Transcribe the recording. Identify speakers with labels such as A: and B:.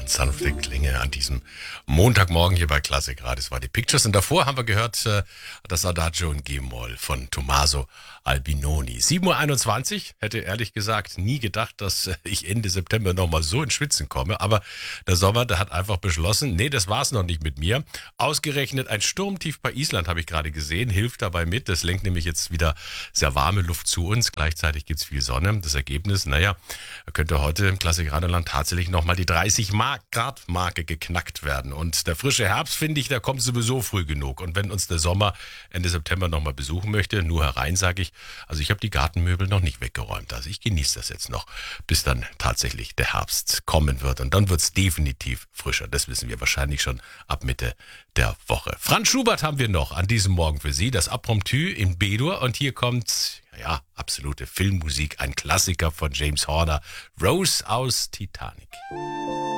A: sanfte Klänge an diesem Montagmorgen hier bei Klassik Radio. Das war die Pictures. Und davor haben wir gehört das Adagio in G-Moll von Tommaso Albinoni. 7:21 Uhr. Hätte ehrlich gesagt nie gedacht, dass ich Ende September nochmal so ins Schwitzen komme. Aber der Sommer, der hat einfach beschlossen, nee, das war's noch nicht mit mir. Ausgerechnet ein Sturmtief bei Island habe ich gerade gesehen, hilft dabei mit. Das lenkt nämlich jetzt wieder sehr warme Luft zu uns. Gleichzeitig gibt's viel Sonne. Das Ergebnis, naja, könnte heute im Klassik Radioland tatsächlich nochmal die 30-Grad-Marke geknackt werden. Und der frische Herbst, finde ich, der kommt sowieso früh genug. Und wenn uns der Sommer Ende September nochmal besuchen möchte, nur herein, sage ich. Also ich habe die Gartenmöbel noch nicht weggeräumt. Also ich genieße das jetzt noch, bis dann tatsächlich der Herbst kommen wird. Und dann wird's definitiv frischer. Das wissen wir wahrscheinlich schon ab Mitte der Woche. Franz Schubert haben wir noch an diesem Morgen für Sie. Das Impromptu in B-Dur. Und hier kommt, ja, absolute Filmmusik. Ein Klassiker von James Horner. Rose aus Titanic.